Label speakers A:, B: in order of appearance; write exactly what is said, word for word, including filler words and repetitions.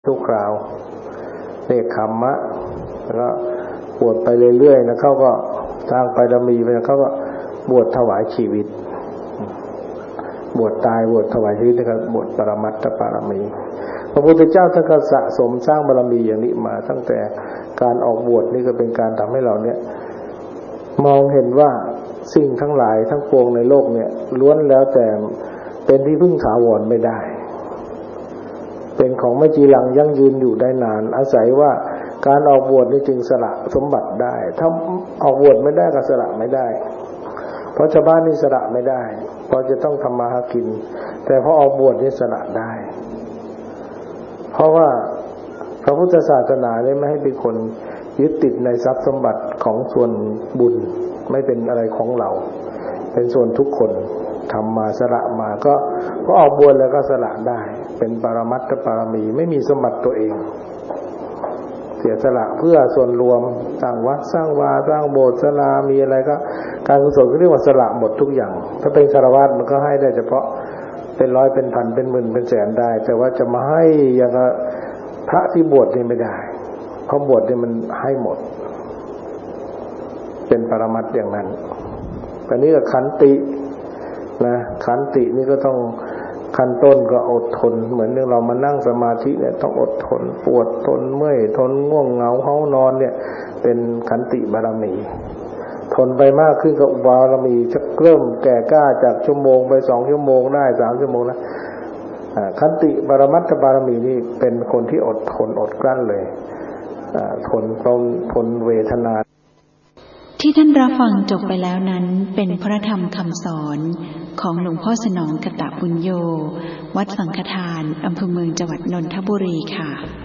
A: ทุกคราวเนคขมมะแล้วก็บวชไปเรื่อยๆนะเขาก็สร้างบารมีไปแล้วเขาก็บวชถวายชีวิตบวชตายบวชถวายชีวิตนะครับบวชปรมัตถบารมีพระพุทธเจ้าท่านก็สะสมสร้างบารมีอย่างนี้มาตั้งแต่การออกบวชนี่ก็เป็นการทำให้เราเนี่ยมองเห็นว่าสิ่งทั้งหลายทั้งปวงในโลกเนี่ยล้วนแล้วแต่เป็นที่พึ่งถาวรไม่ได้เป็นของไม่จีรังยั่งยืนอยู่ได้นานอาศัยว่าการออกบวชนี่จึงสละสมบัติได้ถ้าออกบวชไม่ได้ก็สละไม่ได้เพราะชาวบ้านนี่สละไม่ได้เพราะจะต้องทำมาหากินแต่พอออกบวชนี่สละได้เพราะว่าพระพุทธศาสนาเนี่ยไม่ให้เป็นคนยึดติดในทรัพย์สมบัติของส่วนบุญไม่เป็นอะไรของเราเป็นส่วนทุกคนทำมาสละมาก็ก็ออกบวชแล้วก็สละได้เป็นปรมัตถบารมีไม่มีสมบัติตัวเองเสียสละเพื่อส่วนรวมสร้างวัดสร้างวาสร้างโบสถ์ศาลามีอะไรก็การกุศลก็เรียกว่าสละหมดทุกอย่างถ้าเป็นฆราวาสมันก็ให้ได้เฉพาะเป็นร้อยเป็นพันเป็นหมื่นเป็นแสนได้แต่ว่าจะมาให้อย่างพระที่บวชนี่ไม่ได้เพราะบวชนี่มันให้หมดเป็นปรมัตถ์อย่างนั้นแต่นี่ก็ขันตินะขันตินี่ก็ต้องขั้นต้นก็อดทนเหมือนเรามานั่งสมาธิเนี่ยต้องอดทนปวดทนเมื่อยทนง่วงเหงาเฮานอนเนี่ยเป็นขันติบารมีทนไปมากขึ้นก็อุบารมีจะเริ่มแก่กล้าจากชั่วโมงไปสองชั่วโมงได้สามชั่วโมงแล้วขันติปรมัตถบารมีนี่เป็นคนที่อดทนอดกลั้นเลยทนทนทนเวทนา
B: ที่ท่านรับฟังจบไปแล้วนั้นเป็นพระธรรมคำสอนของหลวงพ่อสนองกตปุญโญวัดสังฆทานอำเภอเมืองจังหวัดนนทบุรีค่ะ